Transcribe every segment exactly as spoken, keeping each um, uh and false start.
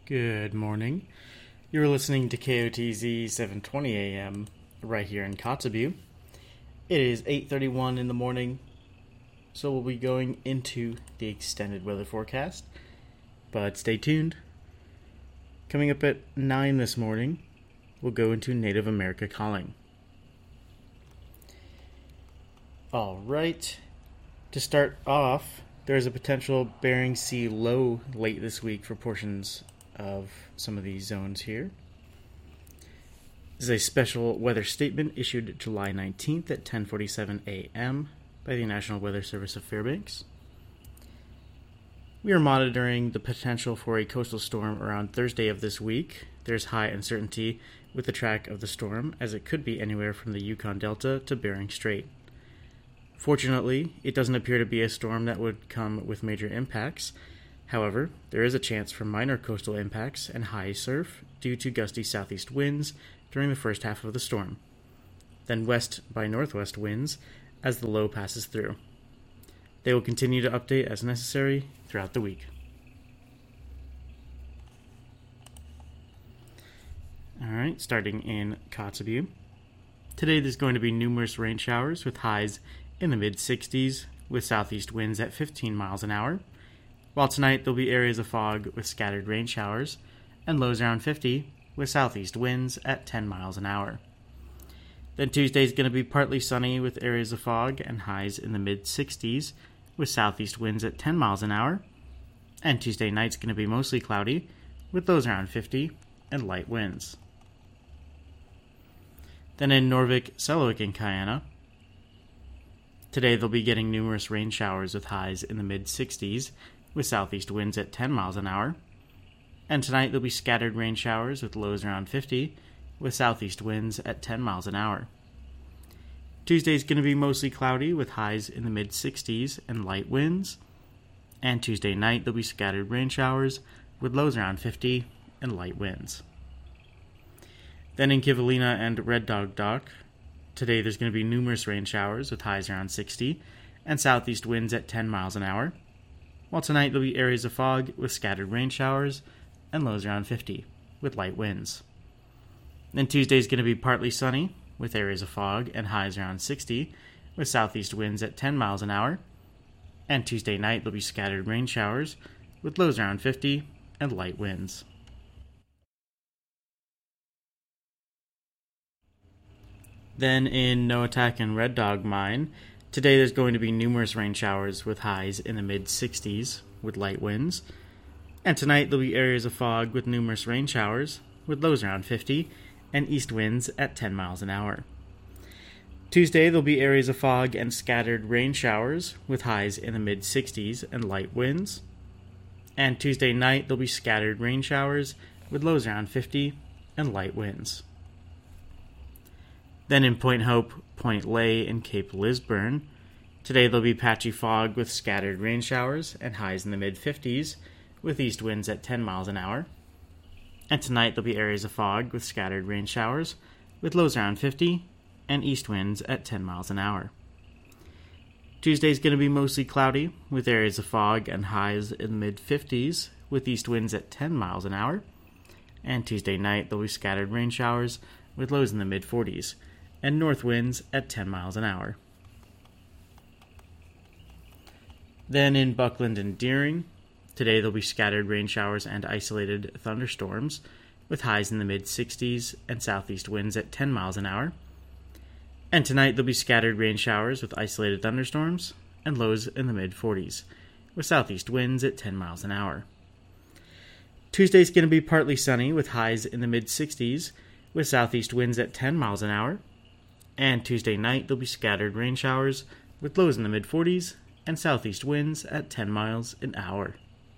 Good morning. You're listening to K O T Z seven twenty A M right here in Kotzebue. It is eight thirty-one in the morning, so we'll be going into the extended weather forecast. But stay tuned. Coming up at nine this morning, we'll go into Native America calling. All right. To start off, there is a potential Bering Sea low late this week for portions of some of these zones here. This is a special weather statement issued July nineteenth at ten forty-seven A M by the National Weather Service of Fairbanks. We are monitoring the potential for a coastal storm around Thursday of this week. There's high uncertainty with the track of the storm, as it could be anywhere from the Yukon Delta to Bering Strait. Fortunately, it doesn't appear to be a storm that would come with major impacts. However, there is a chance for minor coastal impacts and high surf due to gusty southeast winds during the first half of the storm, then west by northwest winds as the low passes through. They will continue to update as necessary throughout the week. Alright, starting in Kotzebue. Today there's going to be numerous rain showers with highs in the mid-sixties with southeast winds at fifteen miles an hour. While tonight there'll be areas of fog with scattered rain showers and lows around fifty with southeast winds at ten miles an hour. Then Tuesday is going to be partly sunny with areas of fog and highs in the mid-sixties with southeast winds at ten miles an hour. And Tuesday night's going to be mostly cloudy with lows around fifty and light winds. Then in Norvik, Selawik, and Kayana, today they'll be getting numerous rain showers with highs in the mid-sixties with southeast winds at ten miles an hour. And tonight there'll be scattered rain showers with lows around fifty with southeast winds at ten miles an hour. Tuesday's going to be mostly cloudy with highs in the mid-sixties and light winds. And Tuesday night there'll be scattered rain showers with lows around fifty and light winds. Then in Kivalina and Red Dog Dock, today there's going to be numerous rain showers with highs around sixty and southeast winds at ten miles an hour. While tonight there'll be areas of fog with scattered rain showers and lows around fifty with light winds. Then Tuesday's going to be partly sunny with areas of fog and highs around sixty with southeast winds at ten miles an hour. And Tuesday night there'll be scattered rain showers with lows around fifty and light winds. Then in Noatak and Red Dog Mine, today there's going to be numerous rain showers with highs in the mid-sixties with light winds. And tonight there'll be areas of fog with numerous rain showers with lows around fifty and east winds at ten miles an hour. Tuesday there'll be areas of fog and scattered rain showers with highs in the mid-sixties and light winds. And Tuesday night there'll be scattered rain showers with lows around fifty and light winds. Then in Point Hope, Point Lay, and Cape Lisburne, today there'll be patchy fog with scattered rain showers and highs in the mid-fifties with east winds at ten miles an hour. And tonight there'll be areas of fog with scattered rain showers with lows around fifty and east winds at ten miles an hour. Tuesday's going to be mostly cloudy with areas of fog and highs in the mid-fifties with east winds at ten miles an hour. And Tuesday night there'll be scattered rain showers with lows in the mid-forties and north winds at ten miles an hour. Then in Buckland and Deering, today there'll be scattered rain showers and isolated thunderstorms with highs in the mid-sixties and southeast winds at ten miles an hour. And tonight there'll be scattered rain showers with isolated thunderstorms and lows in the mid-forties with southeast winds at ten miles an hour. Tuesday's going to be partly sunny with highs in the mid-sixties with southeast winds at ten miles an hour. And Tuesday night there'll be scattered rain showers with lows in the mid-forties and southeast winds at ten miles an hour.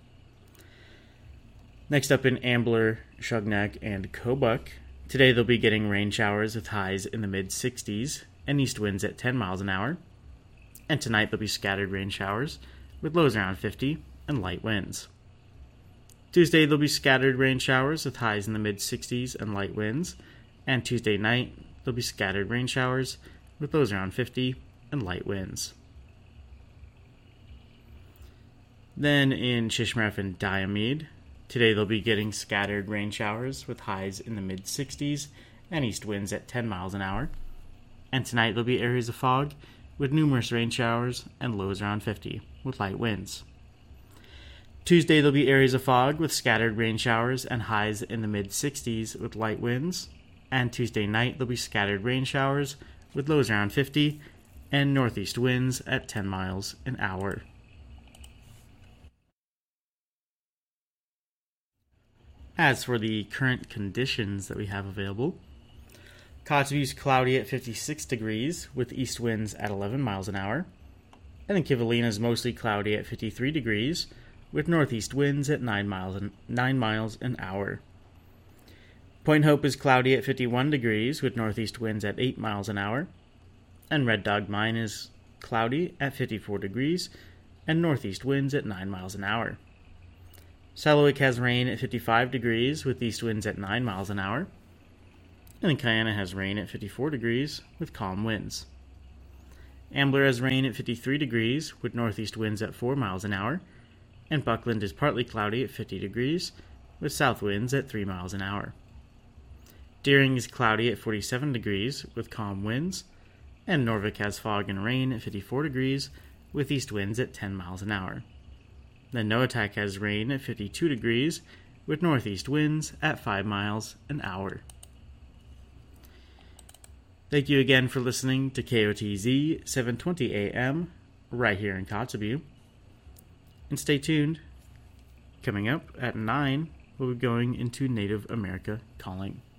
Next up in Ambler, Shugnak, and Kobuk, today they'll be getting rain showers with highs in the mid-sixties and east winds at ten miles an hour. And tonight there'll be scattered rain showers with lows around fifty and light winds. Tuesday there'll be scattered rain showers with highs in the mid-sixties and light winds. And Tuesday night there'll be scattered rain showers with lows around fifty and light winds. Then in Shishmaref and Diomede, Today they'll be getting scattered rain showers with highs in the mid sixties and east winds at ten miles an hour. And tonight there'll be areas of fog with numerous rain showers and lows around fifty with light winds. Tuesday there'll be areas of fog with scattered rain showers and highs in the mid sixties with light winds. And Tuesday night there'll be scattered rain showers with lows around fifty and northeast winds at ten miles an hour. As for the current conditions that we have available, Kotzebue's cloudy at fifty-six degrees with east winds at eleven miles an hour. And then Kivalina's mostly cloudy at fifty-three degrees with northeast winds at nine miles an, nine miles an hour. Point Hope is cloudy at fifty-one degrees with northeast winds at eight miles an hour. And Red Dog Mine is cloudy at fifty-four degrees and northeast winds at nine miles an hour. Selawik has rain at fifty-five degrees with east winds at nine miles an hour. And then Kayana has rain at fifty-four degrees with calm winds. Ambler has rain at fifty-three degrees with northeast winds at four miles an hour. And Buckland is partly cloudy at fifty degrees with south winds at three miles an hour. Deering is cloudy at forty-seven degrees with calm winds. And Norvik has fog and rain at fifty-four degrees with east winds at ten miles an hour. Then Noatak has rain at fifty-two degrees with northeast winds at five miles an hour. Thank you again for listening to K O T Z seven twenty A M right here in Kotzebue. And stay tuned. Coming up at nine, we'll be going into Native America Calling.